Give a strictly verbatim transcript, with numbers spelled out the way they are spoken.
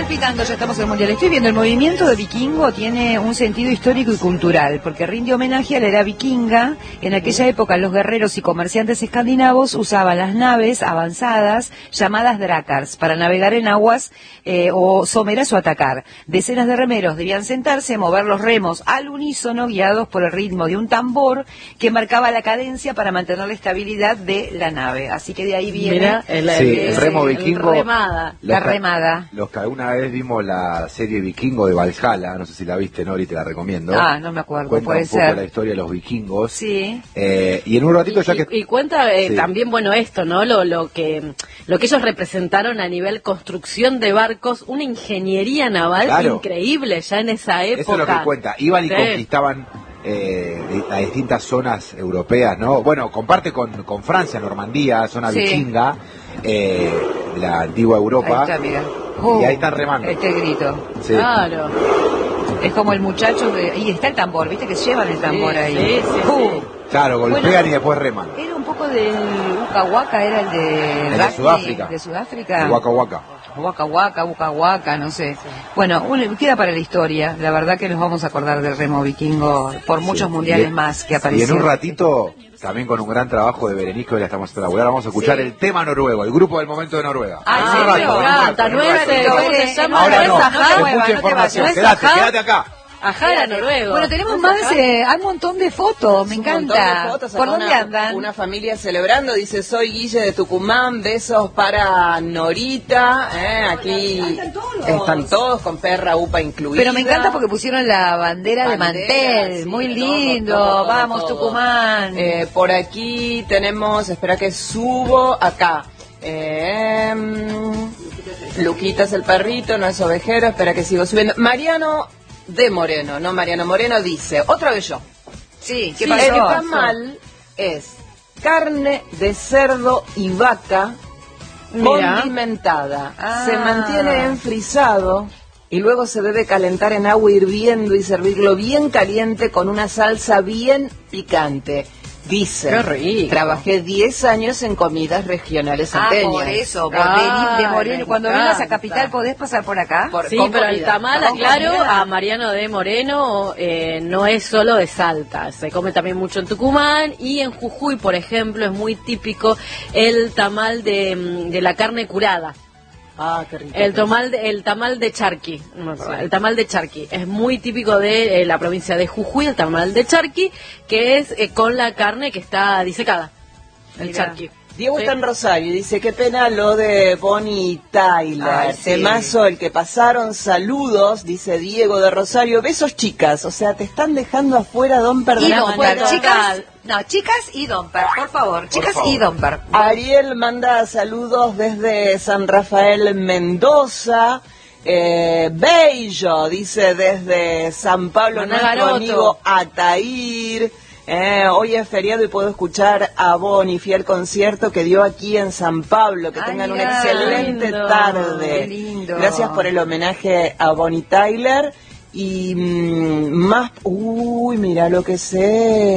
palpitando, ya estamos en el Mundial. Estoy viendo, el movimiento de vikingo tiene un sentido histórico y cultural, porque rinde homenaje a la era vikinga. En aquella época los guerreros y comerciantes escandinavos usaban las naves avanzadas llamadas drakars para navegar en aguas eh, o someras o atacar. Decenas de remeros debían sentarse, mover los remos al unísono, guiados por el ritmo de un tambor que marcaba la cadencia para mantener la estabilidad de la nave. Así que de ahí viene Mira, el, sí, el, el remo el, vikingo. El remada. La remada. Los que alguna vez vimos la serie Vikingo de Valhalla, no sé si la viste, Nori, te la recomiendo. Ah, no me acuerdo, Cuenta puede un poco ser. la historia de los vikingos. Sí. Eh, y en un ratito y, ya que... Y, y cuenta eh, sí. también, bueno, esto, ¿no? Lo, lo que lo que ellos representaron a nivel construcción de barcos, una ingeniería naval Claro. increíble ya en esa época. Eso es lo que cuenta. Iban y Sí. conquistaban eh, de- las distintas zonas europeas, ¿no? Bueno, comparte con, con Francia, Normandía, zona Sí. vikinga, eh, de la antigua Europa. Ahí está, mira. Y ahí están remando. Este grito. Sí. Claro. Es como el muchacho de... Y está el tambor, ¿viste? Que llevan el tambor Sí, ahí. sí, sí, Uh, sí. Claro, golpean Bueno, y después reman. Era un poco del Waka Waka, era el de... El de rugby, Sudáfrica. De Sudáfrica. Waka Waka. Waka Waka, Waka Waka, no sé. Bueno, un- queda para la historia. La verdad que nos vamos a acordar del remo vikingo por muchos Sí. mundiales Y- más que Y aparecieron. en un ratito, también con un gran trabajo de Berenice, que hoy la estamos espectacular, vamos a escuchar Sí. el tema noruego, el grupo del momento de Noruega. Ah, En ¿en un serio? rato, en un rato, Canta, en un no es, rato. eh, ¿cómo se llama? Ahora no, No es Ajá, es no te mucha vayas. información. ¿No es Quédate, Ajá? quédate acá. Ajá, era noruego. Bueno, tenemos ¿No es más, Ajá? eh, hay un montón de fotos, me Un montón encanta. de fotos, ¿Por acá dónde una, andan? Una familia celebrando, dice, soy Guille de Tucumán, besos para Norita, eh, aquí Están todos los- están todos con perra upa incluida. Pero me encanta porque pusieron la bandera, de Bandera, mantel, sí, muy todo, lindo, todo, todo, vamos todo. Tucumán. Eh, por aquí tenemos, espera que subo, acá. Eh, mm, Luquitas el perrito, no es ovejero, espera que sigo subiendo. Mariano de Moreno, no Mariano Moreno, dice, otra vez yo. sí, ¿qué Sí, pasó? el tamal es carne de cerdo y vaca Mira. condimentada. Ah. Se mantiene enfrisado y luego se debe calentar en agua hirviendo y servirlo bien caliente con una salsa bien picante. Dice, Qué rico. trabajé diez años en comidas regionales Ah, salteñas. por eso, por Ah, venir de Moreno. me Cuando vengas a encanta. Capital, ¿podés pasar por acá? Por- Sí, con pero el comida. tamal, Con aclaro, comida. a Mariano de Moreno eh, no es solo de Salta, se come también mucho en Tucumán y en Jujuy, por ejemplo, es muy típico el tamal de, mm, de la carne curada. Ah, qué rico. El tamal de, el tamal de charqui, no me acuerdo, el tamal de charqui es muy típico de eh, la provincia de Jujuy, el tamal de charqui, que es eh, con la carne que está disecada, el Mirá. charqui. Diego Sí. está en Rosario y dice, qué pena lo de Bonnie Tyler. Ay, sí. Temazo el que pasaron, saludos, dice Diego de Rosario. Besos chicas, o sea, te están dejando afuera Don Y Perdón. Domper, total. chicas. No, chicas y Domper, por favor. Chicas favor. y Domper. Ariel manda saludos desde San Rafael, Mendoza. Eh, Bello, dice desde San Pablo, Maná nuestro Garoto. amigo Atair. Eh, hoy es feriado y puedo escuchar a Bonnie, fiel concierto que dio aquí en San Pablo. Que Ay, tengan mirá, una excelente lindo, tarde. qué lindo. Gracias por el homenaje a Bonnie Tyler. Y mm, más... Uy, mira lo que sé.